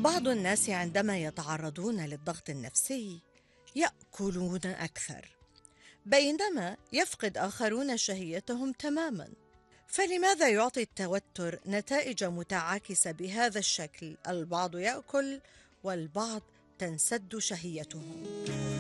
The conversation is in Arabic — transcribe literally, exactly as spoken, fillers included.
بعض الناس عندما يتعرضون للضغط النفسي يأكلون أكثر، بينما يفقد آخرون شهيتهم تماماً. فلماذا يعطي التوتر نتائج متعاكسة بهذا الشكل؟ البعض يأكل والبعض تنسد شهيتهم.